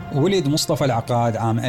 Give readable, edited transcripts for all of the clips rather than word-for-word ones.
ولد مصطفى العقاد عام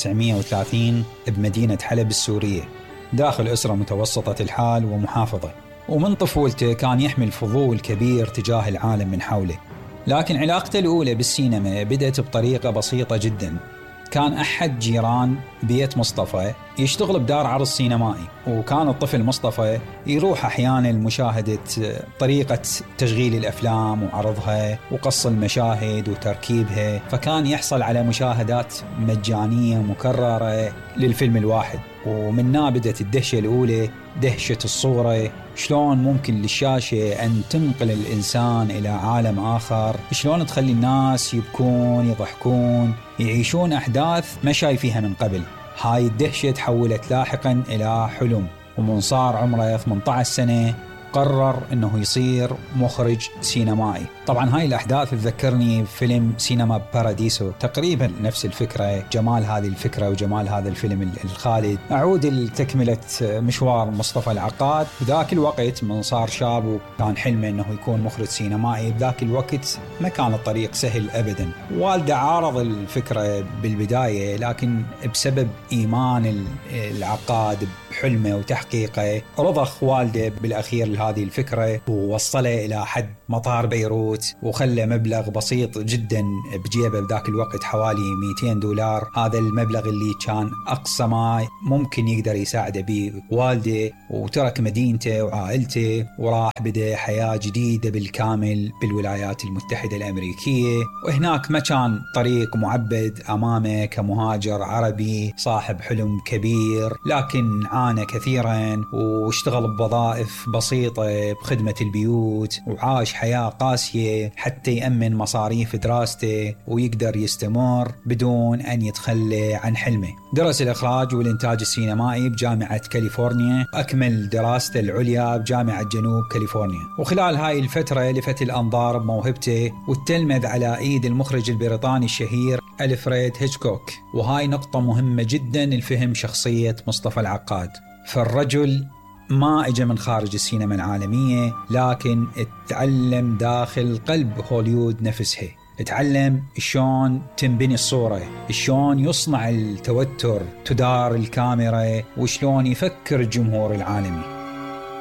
1930 بمدينة حلب السورية داخل أسرة متوسطة الحال ومحافظة. ومن طفولته كان يحمل فضول كبير تجاه العالم من حوله، لكن علاقته الأولى بالسينما بدأت بطريقة بسيطة جدا. كان أحد جيران بيت مصطفى يشتغل بدار عرض سينمائي، وكان الطفل مصطفى يروح أحيانا لمشاهدة طريقة تشغيل الأفلام وعرضها وقص المشاهد وتركيبها، فكان يحصل على مشاهدات مجانية مكررة للفيلم الواحد. ومن بدأت الدهشة الأولى، دهشة الصورة، شلون ممكن للشاشة أن تنقل الإنسان إلى عالم آخر، شلون تخلي الناس يبكون يضحكون يعيشون أحداث ما شايفيها من قبل. هاي الدهشة تحولت لاحقا إلى حلم، ومن صار عمره 18 سنة قرر أنه يصير مخرج سينمائي. طبعا هاي الأحداث تذكرني بفيلم سينما باراديسو، تقريبا نفس الفكرة، جمال هذه الفكرة وجمال هذا الفيلم الخالد. أعود لتكملة مشوار مصطفى العقاد. بذاك الوقت من صار شاب وكان حلمه أنه يكون مخرج سينمائي، بذاك الوقت ما كان الطريق سهل أبدا. والده عارض الفكرة بالبداية، لكن بسبب إيمان العقاد بحلمه وتحقيقه رضخ والده بالأخير لهذه الفكرة، ووصله إلى حد مطار بيروت، وخلى مبلغ بسيط جدا بجيبه بذاك الوقت حوالي $200. هذا المبلغ اللي كان أقصى ما ممكن يقدر يساعده به والده، وترك مدينته وعائلته وراح بدأ حياة جديدة بالكامل بالولايات المتحدة الأمريكية. وهناك ما كان طريق معبد أمامه كمهاجر عربي صاحب حلم كبير، لكن عانى كثيرا واشتغل بوظائف بسيطة بخدمة البيوت، وعاش حياة قاسية حتى يأمن مصاريف دراسته ويقدر يستمر بدون أن يتخلى عن حلمه. درس الإخراج والإنتاج السينمائي بجامعة كاليفورنيا، وأكمل دراسته العليا بجامعة جنوب كاليفورنيا. وخلال هاي الفترة لفت الأنظار بموهبته وتلمذ على إيد المخرج البريطاني الشهير ألفريد هيتشكوك. وهاي نقطة مهمة جدا لفهم شخصية مصطفى العقاد. فالرجل ما اجى من خارج السينما العالمية، لكن اتعلم داخل قلب هوليوود نفسها. اتعلم شلون تنبني الصورة، شلون يصنع التوتر، تدار الكاميرا، وشلون يفكر الجمهور العالمي.